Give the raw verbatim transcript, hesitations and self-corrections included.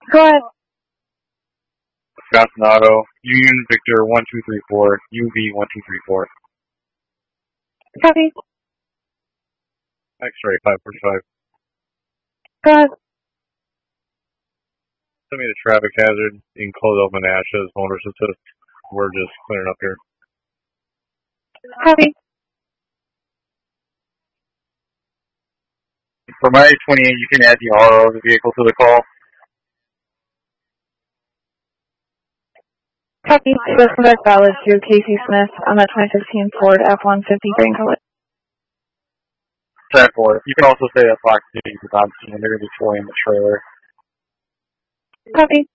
Go ahead. Wisconsin Auto, Union Victor one two three four, U V one two three four. Copy. X-ray five forty-five. Go ahead. Send me the traffic hazard in Clodagh, Menasha's motorist assist. We're just clearing up here. Copy. For my twenty-eight, you can add the R O of the vehicle to the call. Copy. Listen back valid to Casey Smith on the twenty fifteen Ford F one fifty green color. ten four. You can also say that Fox News is on scene. They're going to be towing the trailer. Copy.